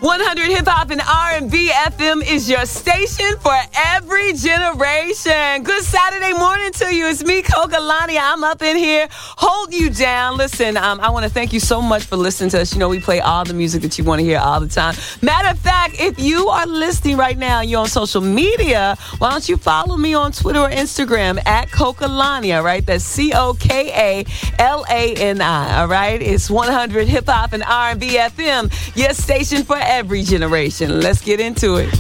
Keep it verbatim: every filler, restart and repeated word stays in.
one hundred Hip Hop and R and B F M is your station for every generation. Good Saturday morning to you. It's me, Coca Lania. I'm up in here, hold you down. Listen, um, I want to thank you so much for listening to us. You know, we play all the music that you want to hear all the time. Matter of fact, if you are listening right now, you're on social media, why don't you follow me on Twitter or Instagram at Coca Lania, right? That's C O K A L A N I, all right? It's one hundred Hip Hop and R and B F M, your station for every generation. Let's get into it.